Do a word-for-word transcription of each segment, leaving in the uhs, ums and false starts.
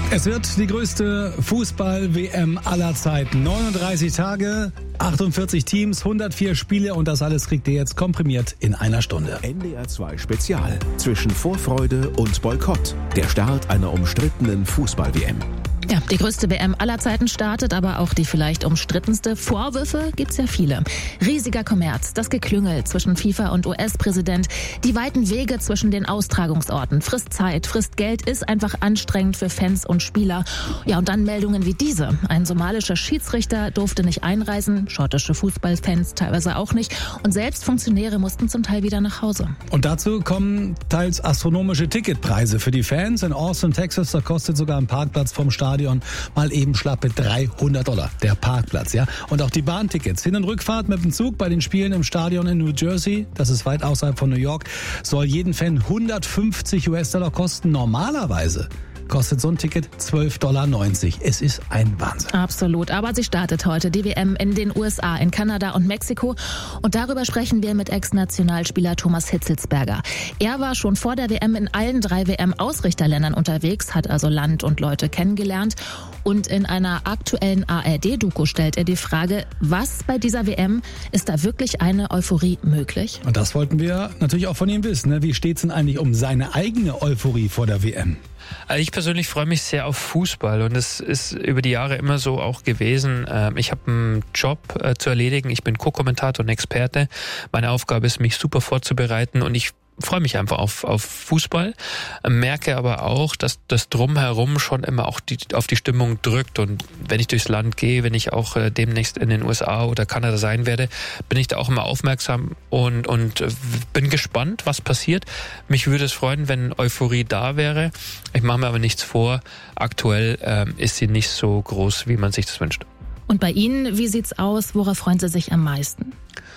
Es wird die größte Fußball-W M aller Zeiten. neununddreißig Tage, achtundvierzig Teams, hundertvier Spiele und das alles kriegt ihr jetzt komprimiert in einer Stunde. N D R zwei Spezial. Zwischen Vorfreude und Boykott. Der Start einer umstrittenen Fußball-W M. Ja, die größte W M aller Zeiten startet, aber auch die vielleicht umstrittenste. Vorwürfe gibt's ja viele. Riesiger Kommerz, das Geklüngel zwischen FIFA und U S-Präsident, die weiten Wege zwischen den Austragungsorten, frisst Zeit, frisst Geld, ist einfach anstrengend für Fans und Spieler. Ja, und dann Meldungen wie diese. Ein somalischer Schiedsrichter durfte nicht einreisen, schottische Fußballfans teilweise auch nicht und selbst Funktionäre mussten zum Teil wieder nach Hause. Und dazu kommen teils astronomische Ticketpreise für die Fans. In Austin, Texas, da kostet sogar ein Parkplatz vom Stadion mal eben schlappe dreihundert Dollar, der Parkplatz, ja. Und auch die Bahntickets. Hin- und Rückfahrt mit dem Zug bei den Spielen im Stadion in New Jersey, das ist weit außerhalb von New York, soll jeden Fan hundertfünfzig US-Dollar kosten. Normalerweise kostet so ein Ticket zwölf Komma neunzig Dollar. Es ist ein Wahnsinn. Absolut. Aber sie startet heute, die W M in den U S A, in Kanada und Mexiko. Und darüber sprechen wir mit Ex-Nationalspieler Thomas Hitzelsberger. Er war schon vor der W M in allen drei W M-Ausrichterländern unterwegs, hat also Land und Leute kennengelernt. Und in einer aktuellen A R D-Doku stellt er die Frage, was bei dieser W M, ist da wirklich eine Euphorie möglich? Und das wollten wir natürlich auch von ihm wissen. Wie steht's denn eigentlich um seine eigene Euphorie vor der W M? Also ich persönlich freue mich sehr auf Fußball und es ist über die Jahre immer so auch gewesen. Ich habe einen Job zu erledigen, ich bin Co-Kommentator und Experte. Meine Aufgabe ist, mich super vorzubereiten und ich freue mich einfach auf, auf Fußball, merke aber auch, dass das Drumherum schon immer auch die, auf die Stimmung drückt. Und wenn ich durchs Land gehe, wenn ich auch äh, demnächst in den U S A oder Kanada sein werde, bin ich da auch immer aufmerksam und, und äh, bin gespannt, was passiert. Mich würde es freuen, wenn Euphorie da wäre. Ich mache mir aber nichts vor. Aktuell äh, ist sie nicht so groß, wie man sich das wünscht. Und bei Ihnen, wie sieht's aus? Worauf freuen Sie sich am meisten?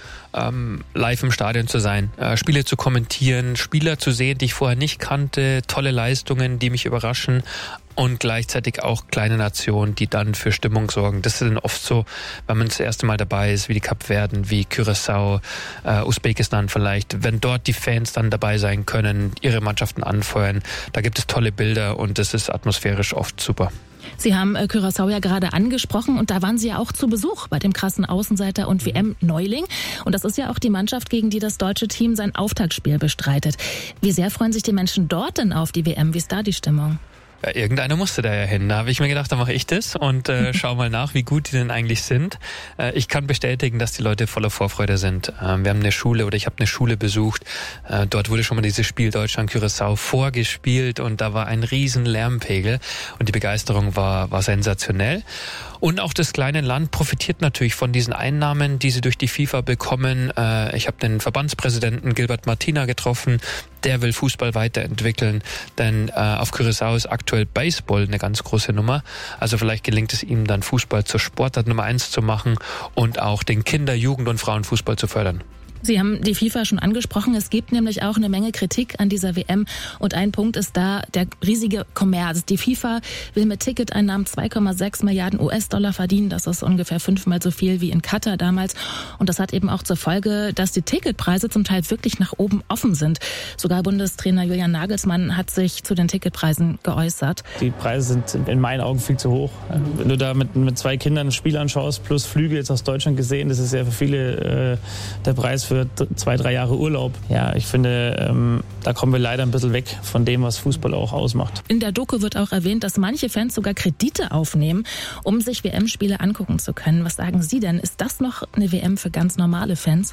Ähm, live im Stadion zu sein, äh, Spiele zu kommentieren, Spieler zu sehen, die ich vorher nicht kannte, tolle Leistungen, die mich überraschen und gleichzeitig auch kleine Nationen, die dann für Stimmung sorgen. Das ist dann oft so, wenn man das erste Mal dabei ist, wie die Kapverden, wie Curaçao, äh, Usbekistan vielleicht, wenn dort die Fans dann dabei sein können, ihre Mannschaften anfeuern, da gibt es tolle Bilder und das ist atmosphärisch oft super. Sie haben äh, Curaçao ja gerade angesprochen und da waren Sie ja auch zu Besuch bei dem krassen Außenseiter und W M-Neuling. Und das ist ja auch die Mannschaft, gegen die das deutsche Team sein Auftaktspiel bestreitet. Wie sehr freuen sich die Menschen dort denn auf die W M? Wie ist da die Stimmung? Ja, irgendeiner musste da ja hin. Da habe ich mir gedacht, da mache ich das und äh, schau mal nach, wie gut die denn eigentlich sind. Äh, ich kann bestätigen, dass die Leute voller Vorfreude sind. Äh, wir haben eine Schule oder ich habe eine Schule besucht. Äh, dort wurde schon mal dieses Spiel Deutschland-Curaçao vorgespielt und da war ein riesen Lärmpegel und die Begeisterung war, war sensationell. Und auch das kleine Land profitiert natürlich von diesen Einnahmen, die sie durch die FIFA bekommen. Äh, ich habe den Verbandspräsidenten Gilbert Martina getroffen. Der will Fußball weiterentwickeln, denn äh, auf Curaçao ist aktuell Baseball eine ganz große Nummer. Also vielleicht gelingt es ihm dann, Fußball zur Sportart Nummer eins zu machen und auch den Kinder-, Jugend- und Frauenfußball zu fördern. Sie haben die FIFA schon angesprochen. Es gibt nämlich auch eine Menge Kritik an dieser W M. Und ein Punkt ist da der riesige Kommerz. Die FIFA will mit Ticketeinnahmen zwei Komma sechs Milliarden U S-Dollar verdienen. Das ist ungefähr fünfmal so viel wie in Katar damals. Und das hat eben auch zur Folge, dass die Ticketpreise zum Teil wirklich nach oben offen sind. Sogar Bundestrainer Julian Nagelsmann hat sich zu den Ticketpreisen geäußert. Die Preise sind in meinen Augen viel zu hoch. Wenn du da mit, mit zwei Kindern ein Spiel anschaust, plus Flüge jetzt aus Deutschland gesehen, das ist ja für viele äh, der Preis für zwei, drei Jahre Urlaub. Ja, ich finde, ähm, da kommen wir leider ein bisschen weg von dem, was Fußball auch ausmacht. In der Doku wird auch erwähnt, dass manche Fans sogar Kredite aufnehmen, um sich W M-Spiele angucken zu können. Was sagen Sie denn? Ist das noch eine W M für ganz normale Fans?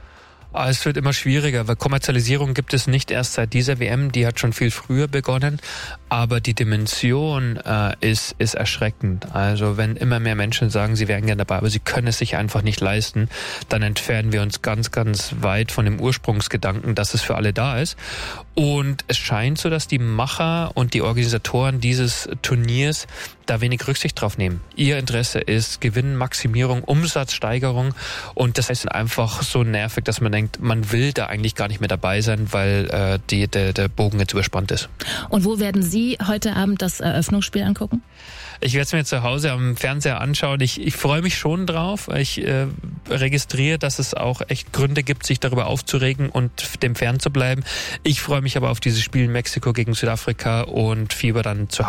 Es wird immer schwieriger, weil Kommerzialisierung gibt es nicht erst seit dieser W M, die hat schon viel früher begonnen, aber die Dimension äh, ist, ist erschreckend. Also wenn immer mehr Menschen sagen, sie wären gerne dabei, aber sie können es sich einfach nicht leisten, dann entfernen wir uns ganz, ganz weit von dem Ursprungsgedanken, dass es für alle da ist. Und es scheint so, dass die Macher und die Organisatoren dieses Turniers da wenig Rücksicht drauf nehmen. Ihr Interesse ist Gewinnmaximierung, Umsatzsteigerung und das heißt einfach so nervig, dass man denkt, man will da eigentlich gar nicht mehr dabei sein, weil äh, die, der, der Bogen jetzt überspannt ist. Und wo werden Sie heute Abend das Eröffnungsspiel angucken? Ich werde es mir zu Hause am Fernseher anschauen. Ich, ich freue mich schon drauf. Ich äh, registriere, dass es auch echt Gründe gibt, sich darüber aufzuregen und dem fern zu bleiben. Ich freue mich aber auf dieses Spiel in Mexiko gegen Südafrika und fieber dann zu Hause